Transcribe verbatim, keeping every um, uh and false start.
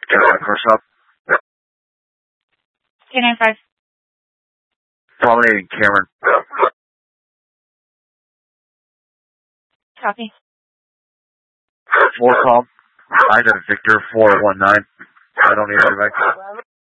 Caroline Car Shop. K nine five. Promenading Cameron. Copy. Four com. Ida Victor four one nine. I don't need to back.